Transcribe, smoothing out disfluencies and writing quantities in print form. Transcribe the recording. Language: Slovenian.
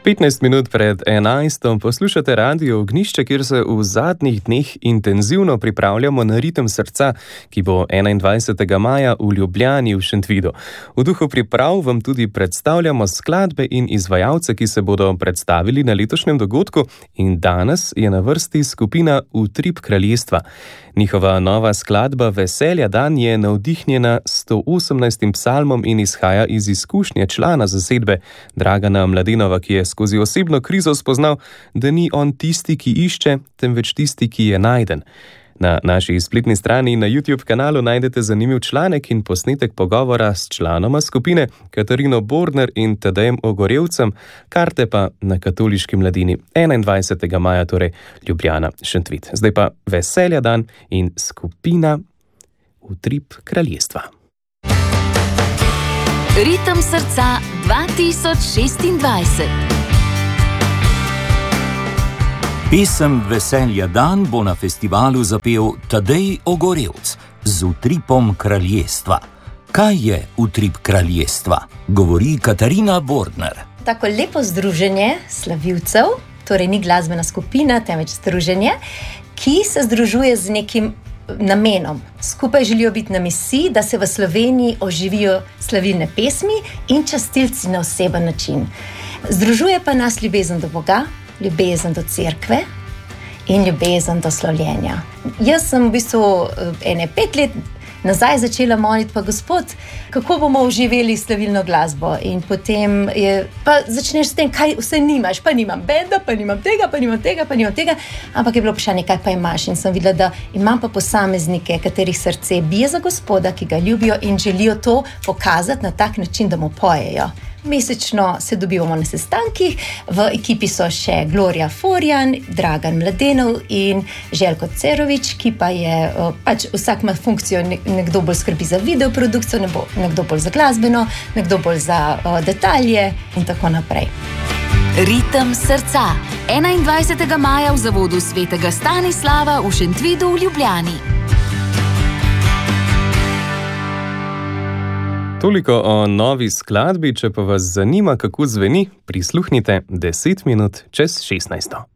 15 minut pred 11. poslušate Radio Ognjišče, kjer se v zadnjih dneh intenzivno pripravljamo na ritem srca, ki bo 21. maja v Ljubljani v Šentvidu. V duhu priprav vam tudi predstavljamo skladbe in izvajalce, ki se bodo predstavili na letošnjem dogodku, in danes je na vrsti skupina Utrip kraljestva. Njihova nova skladba Veselja dan je navdihnjena 118. psalmom in izhaja iz izkušnje člana zasedbe Dragana Mladenova, ki je skozi osebno krizo spoznal, da ni on tisti, ki išče, temveč tisti, ki je najden. Na naši spletni strani in na YouTube kanalu najdete zanimiv članek in posnetek pogovora s članoma skupine Katarino Bordner in Tadejem Ogorevcem, karte pa na Katoliški mladini 21. maja, torej Ljubljana, Šentvid. Zdaj pa Veselja dan in skupina Utrip kraljestva. Ritem srca 2026. Pesem Veselja dan bo na festivalu zapel Tadej Ogorevc z Utripom kraljestva. Kaj je Utrip kraljestva? Govori Katarina Bordner. Tako lepo združenje slavivcev, torej ni glasbena skupina, temveč združenje, ki se združuje z nekim namenom. Skupaj želijo biti na misiji, da se v Sloveniji oživijo slavilne pesmi in častilci na oseben način. Združuje pa nas ljubezen do Boga, ljubezen do cerkve in ljubezen do slavljenja. Jaz sem v bistvu 5 let nazaj začela moliti, pa Gospod, kako bomo oživeli slavilno glasbo? In potem pa začneš s tem, kaj vse nimaš, pa nimam benda, pa nimam tega, pa nimam tega, pa nimam tega, ampak je bilo vprašanje, kaj pa imaš? In sem videla, da imam pa posameznike, katerih srce bije za Gospoda, ki ga ljubijo in želijo to pokazati na tak način, da mu pojejo. Mesečno se dobivamo na sestankih, v ekipi so še Gloria Forjan, Dragan Mladenov in Željko Cerovič, ki pa je, vsak ima funkcijo, nekdo bolj skrbi za videoprodukcijo, nekdo bolj za glasbeno, nekdo bolj za detalje in tako naprej. Ritem srca 21. maja v zavodu Svetega Stanislava v Šentvidu v Ljubljani. Toliko o novi skladbi, če pa vas zanima, kako zveni, prisluhnite 10 minut čez 16.